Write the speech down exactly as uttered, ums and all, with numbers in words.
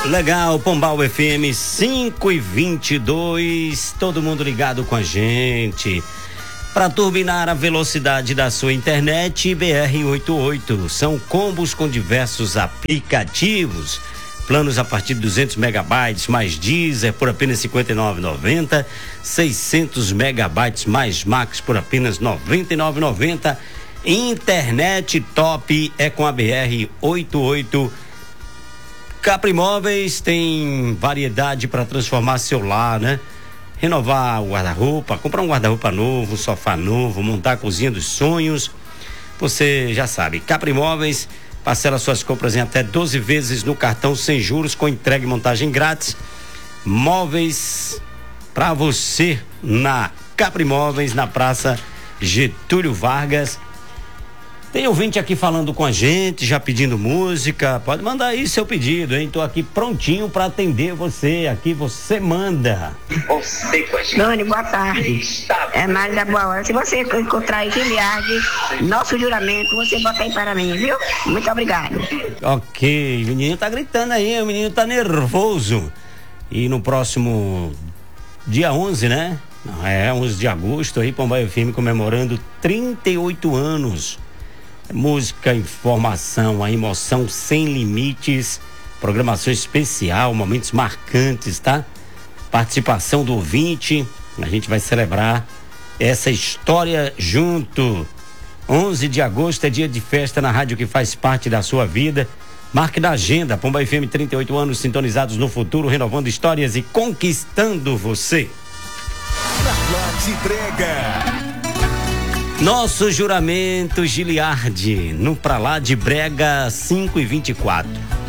Legal, Pombal F M cinco e vinte e dois, todo mundo ligado com a gente. Para turbinar a velocidade da sua internet, B R oitenta e oito. São combos com diversos aplicativos. Planos a partir de duzentos megabytes mais Deezer por apenas cinquenta e nove reais e noventa centavos. seiscentos megabytes mais Max por apenas noventa e nove reais e noventa centavos. Internet top é com a B R oitenta e oito. Capri Móveis tem variedade para transformar seu lar, né? Renovar o guarda-roupa, comprar um guarda-roupa novo, um sofá novo, montar a cozinha dos sonhos. Você já sabe, Capri Móveis parcela suas compras em até doze vezes no cartão sem juros, com entrega e montagem grátis. Móveis para você na Capri Móveis, na Praça Getúlio Vargas. Tem ouvinte aqui falando com a gente, já pedindo música. Pode mandar aí seu pedido, hein? Tô aqui prontinho para atender você. Aqui você manda. Você com a gente. Doni, boa tarde. É mais da boa hora. Se você encontrar aí Giliardi, nosso juramento, você bota aí para mim, viu? Muito obrigado. Ok, o menino tá gritando aí, o menino tá nervoso. E no próximo dia onze, né? É, onze de agosto aí, Pombal F M comemorando trinta e oito anos. Música, informação, a emoção sem limites, programação especial, momentos marcantes, tá? Participação do ouvinte, a gente vai celebrar essa história junto. onze de agosto é dia de festa na rádio que faz parte da sua vida. Marque na agenda, Pombal F M, trinta e oito anos sintonizados no futuro, renovando histórias e conquistando você. Pra lá de Brega. Nosso juramento Giliardi, no Pra Lá de Brega cinco e vinte e quatro.